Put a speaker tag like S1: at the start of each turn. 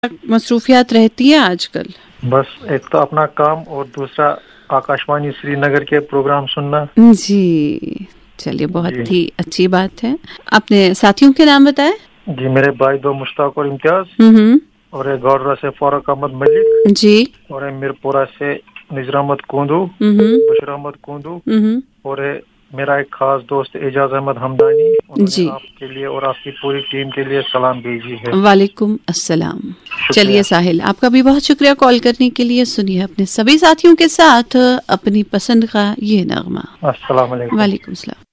S1: मसरूफियात रहती है आजकल?
S2: बस एक तो अपना काम और दूसरा आकाशवाणी श्रीनगर के प्रोग्राम सुनना।
S1: जी, चलिए
S2: जी
S1: बहुत ही अच्छी बात है। आपने साथियों के नाम बताए?
S2: जी, मेरे भाई दो मुश्ताक और इम्तियाज,
S1: हम्म।
S2: और एक गौडरा से फारूक अहमद मलिक,
S1: जी।
S2: और एक मीरपुरा से निजर अहमद कोंदू,
S1: हम्म।
S2: बशीर अहमद कोंदू,
S1: हम्म।
S2: और मेरा एक खास दोस्त एजाज अहमद हमदानी, उन्होंने
S1: जी।
S2: आपके लिए और आपकी पूरी टीम के लिए सलाम भेजी है।
S1: वालेकुम अस्सलाम। चलिए
S2: शुक्रिया।
S1: साहिल, आपका भी बहुत शुक्रिया कॉल करने के लिए। सुनिए अपने सभी साथियों के साथ अपनी पसंद का ये नगमा।
S2: अस्सलाम वालेकुम।
S1: वालेकुम सलाम।